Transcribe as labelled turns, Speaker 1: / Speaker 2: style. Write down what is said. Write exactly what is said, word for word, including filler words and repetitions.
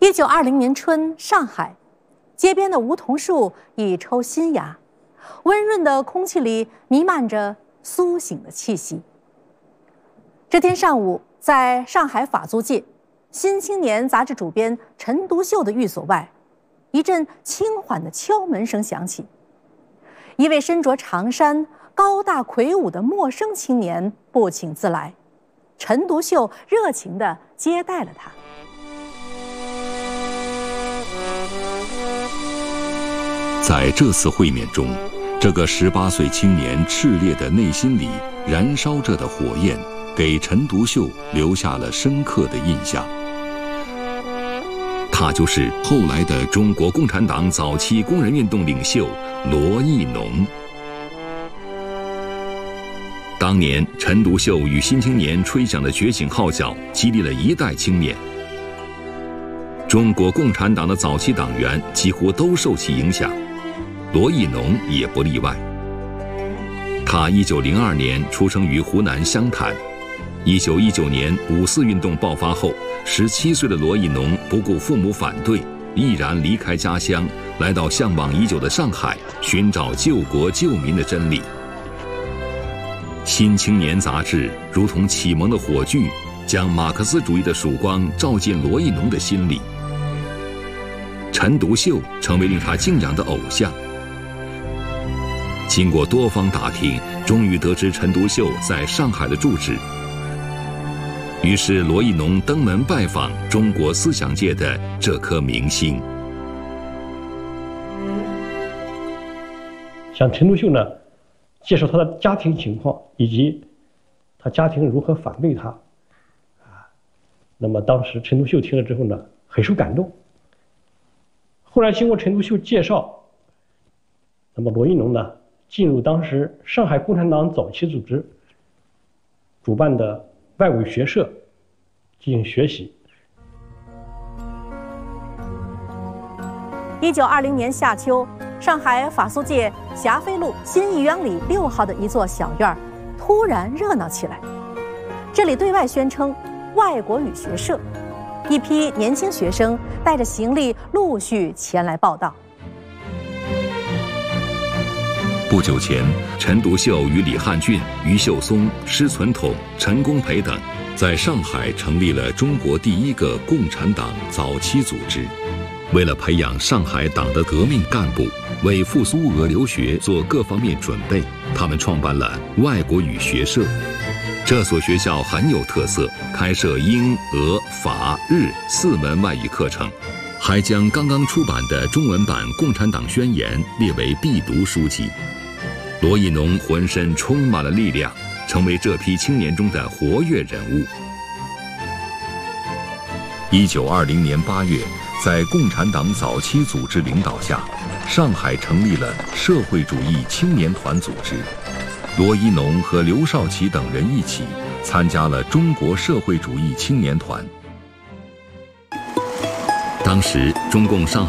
Speaker 1: 一九二零年春，上海，街边的梧桐树已抽新芽，温润的空气里弥漫着苏醒的气息。这天上午，在上海法租界《新青年》杂志主编陈独秀的寓所外，一阵轻缓的敲门声响起。一位身着长衫、高大魁梧的陌生青年不请自来，陈独秀热情地接待了他。
Speaker 2: 在这次会面中，这个十八岁青年炽烈的内心里燃烧着的火焰，给陈独秀留下了深刻的印象。他就是后来的中国共产党早期工人运动领袖罗亦农。当年陈独秀与新青年吹响的觉醒号角，激励了一代青年。中国共产党的早期党员几乎都受其影响，罗亦农也不例外。他一九零二年出生于湖南湘潭。一九一九年五四运动爆发后，十七岁的罗亦农不顾父母反对，毅然离开家乡，来到向往已久的上海，寻找救国救民的真理。《新青年》杂志如同启蒙的火炬，将马克思主义的曙光照进罗亦农的心里。陈独秀成为令他敬仰的偶像。经过多方打听，终于得知陈独秀在上海的住址。于是罗亦农登门拜访中国思想界的这颗明星。
Speaker 3: 向陈独秀呢介绍他的家庭情况，以及他家庭如何反对他啊。那么当时陈独秀听了之后呢，很受感动。后来经过陈独秀介绍，那么罗亦农呢进入当时上海共产党早期组织主办的外委学社进行学习。
Speaker 1: 一九二零年夏秋，上海法租界霞飞路新义园里六号的一座小院突然热闹起来。这里对外宣称外国语学社，一批年轻学生带着行李陆续前来报到。
Speaker 2: 不久前，陈独秀与李汉俊、余秀松、施存统、陈公培等在上海成立了中国第一个共产党早期组织。为了培养上海党的革命干部，为赴苏俄留学做各方面准备，他们创办了外国语学社。这所学校很有特色，开设英、俄、法、日四门外语课程，还将刚刚出版的中文版《共产党宣言》列为必读书籍。罗亦农浑身充满了力量，成为这批青年中的活跃人物。一九二零年八月，在共产党早期组织领导下，上海成立了社会主义青年团组织。罗亦农和刘少奇等人一起参加了中国社会主义青年团。当时，中共上